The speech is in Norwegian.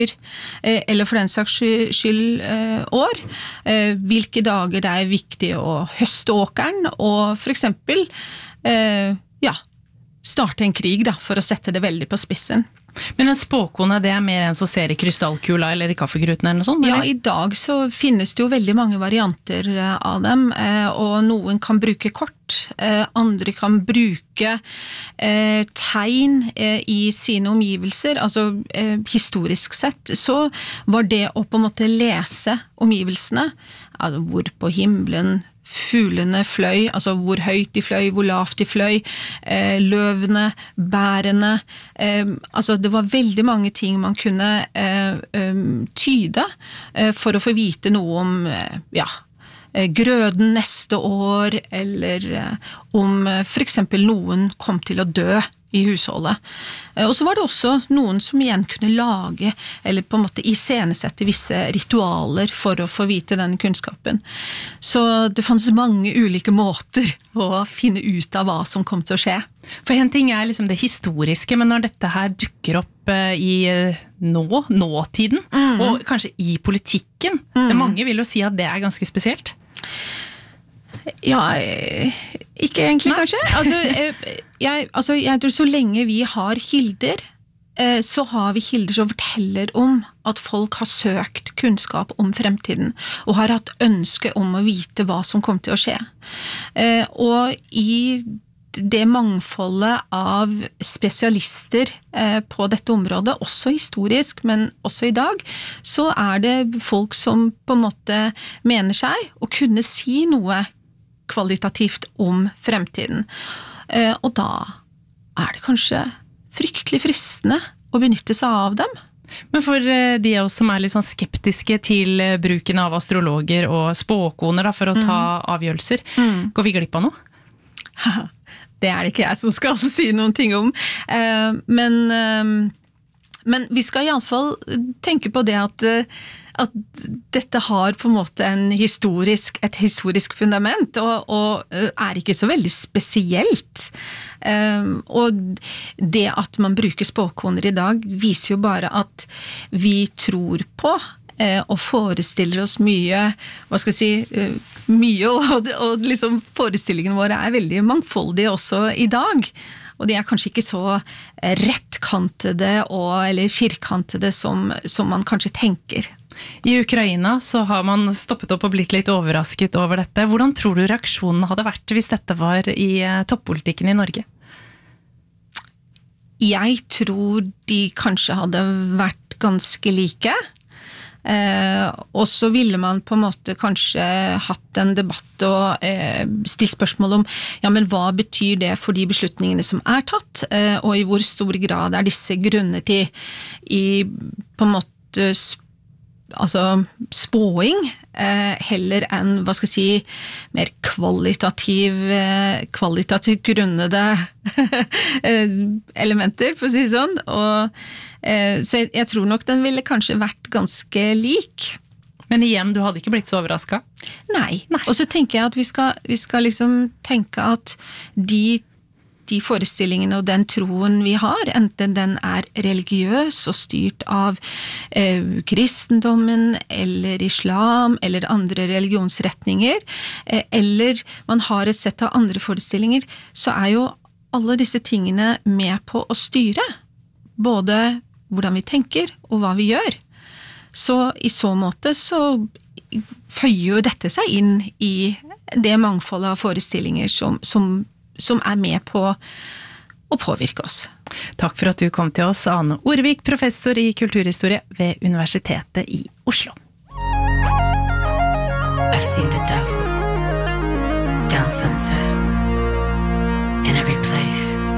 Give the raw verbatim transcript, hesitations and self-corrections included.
eh, eller for den saks sky- skyld eh, år, eh, hvilke dager det er viktig å høste åkeren, og for eksempel eh, ja, starte en krig da, for å sette det veldig på spissen. Men en spåkone, det er mer en som ser i krystallkula eller i kaffegruten eller noe sånt? Ja, eller? i dag så finnes det jo veldig mange varianter eh, av dem, eh, og noen kan bruke kort, eh, andre kan bruke eh, tegn eh, i sine omgivelser, altså eh, historisk sett, så var det å på en måte lese omgivelsene, altså hvor på himmelen fuglene fløy, altså hvor høyt de fløy, hvor lavt de fløy, eh, løvene, bærene, eh, altså det var veldig mange ting man kunne eh, eh, tyde eh, for å få vite noe om, eh, ja, grøden neste år, eller eh, om eh, for eksempel noen kom til å dø i husholdet. Eh, og så var det også noen som igjen kunne lage, eller på en måte iscenesette visse ritualer for å få vite denne kunnskapen. Så det fanns mange ulike måter å finne ut av hva som kom til å skje. For en ting er liksom det historiske, men når dette her dukker opp eh, i eh, nå, nåtiden, mm. og kanskje i politikken, mm. det mange vil jo si at det er ganske spesielt. Ja, ikke egentlig Nei. Kanskje. Altså jeg, altså, jeg tror så lenge vi har kilder, så har vi kilder som forteller om at folk har søkt kunnskap om fremtiden, og har hatt ønske om å vite hva som kommer til å skje. Og i det mangfoldet av spesialister på dette området, også historisk, men også i dag, så er det folk som på en måte mener seg å kunne si noe kvalitativt om fremtiden. Og da er det kanskje fryktelig fristende å benytte seg av dem. Men for de av oss som er litt sånn skeptiske til bruken av astrologer og spåkoner da, for å ta mm. avgjørelser, mm. går vi glipp av noe? Det er det ikke jeg som skal si noen ting om. Men, men vi skal i alle fall tenke på det at at dette har på en måte en historisk, et historisk fundament, og, og er ikke så veldig spesielt. Um, og det at man bruker spåkoner i dag viser jo bare at vi tror på uh, og forestiller oss mye, hva skal jeg si, uh, mye, og, og liksom forestillingen våre er veldig mangfoldige også i dag. Og de er kanskje ikke så rettkantede og, eller firkantede som, som man kanskje tenker. I Ukraina så har man stoppet opp og blitt litt overrasket over dette. Hvordan tror du reaksjonen hadde vært hvis dette var i toppolitikken i Norge? Jeg tror de kanskje hadde vært ganske like. Eh, og så ville man på en måte kanskje hatt en debatt og eh, stilt spørsmål om ja, men hva betyr det for de beslutningene som er tatt, eh, og i hvor stor grad er disse grunnet i, i på en måte altså spåing eh, heller enn, hva skal jeg si, mer kvalitativ eh, kvalitativt grunnede elementer, for å si sånn, og eh, så jeg, jeg tror nok den ville kanskje vært ganske lik. Men igjen, du hadde ikke blitt så overrasket? Nei. Nei. Og så tenker jeg at vi skal, vi skal liksom tenke at de de forestillingene og den troen vi har, enten den er religiøs og styrt av eh, kristendommen eller islam eller andre religionsretninger, eh, eller man har et sett av andre forestillinger, så er jo alle disse tingene med på å styre både hvordan vi tenker og hva vi gjør. Så i så måte så føyer jo dette seg inn i det mangfoldet av forestillinger som, som som er med på å påvirke oss. Takk for at du kom til oss, Ane Orvik, professor i kulturhistorie ved Universitetet i Oslo. I've seen the devil down sunset in every place.